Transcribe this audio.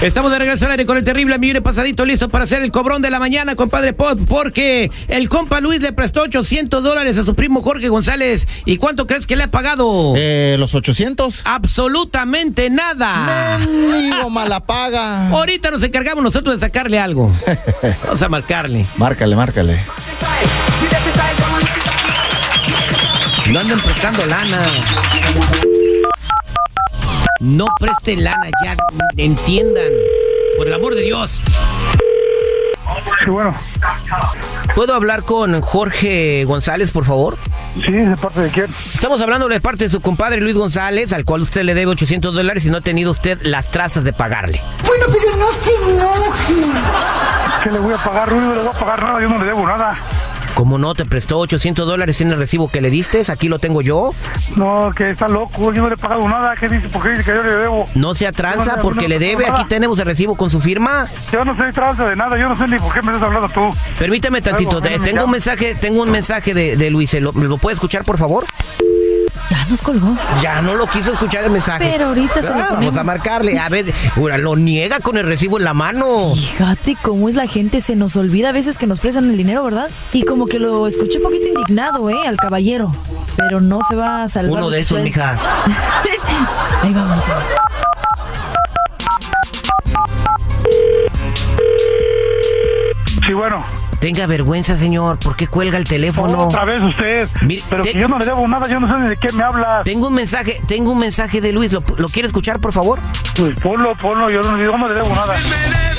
Estamos de regreso al aire con el terrible millón pasadito, listo para hacer el cobrón de la mañana, compadre Pod, porque el compa Luis le prestó $800 a su primo Jorge González. ¿Y cuánto crees que le ha pagado? ¿Los 800? Absolutamente nada. Mendigo mala paga. Ahorita nos encargamos nosotros de sacarle algo. Vamos a marcarle. Márcale. No anden prestando lana. No preste lana, ya entiendan. Por el amor de Dios. Sí, bueno. ¿Puedo hablar con Jorge González, por favor? Sí, ¿de parte de quién? Estamos hablando de parte de su compadre Luis González, al cual usted le debe $800 y no ha tenido usted las trazas de pagarle. Bueno, pero no se enoje. ¿Qué le voy a pagar, Rudy? No le voy a pagar nada, yo no le debo nada. ¿Cómo no? ¿Te prestó $800 en el recibo que le diste? Aquí lo tengo yo. No, que está loco, yo no le he pagado nada. ¿Qué dice? ¿Por qué dice que yo le debo? No sea tranza, no, porque no, le debe. nada. Aquí tenemos el recibo con su firma. Yo no soy tranza de nada, yo no sé ni por qué me estás hablando tú. Permítame tantito, tengo un mensaje de Luis. ¿Me lo puede escuchar, por favor? Ya nos colgó. Ya no lo quiso escuchar el mensaje. Pero ahorita se lo ponemos. Vamos a marcarle. A ver, lo niega con el recibo en la mano. Fíjate cómo es la gente, se nos olvida a veces que nos prestan el dinero, ¿verdad? Y como que lo escuché un poquito indignado, al caballero. Pero no se va a salvar. Uno de esos, mija. Ahí vamos. Sí, bueno. Tenga vergüenza, señor. ¿Por qué cuelga el teléfono? Otra vez usted. Pero que yo no le debo nada, yo no sé ni de qué me habla. Tengo un mensaje de Luis. ¿Lo quiere escuchar, por favor? Pues ponlo, yo no le debo nada.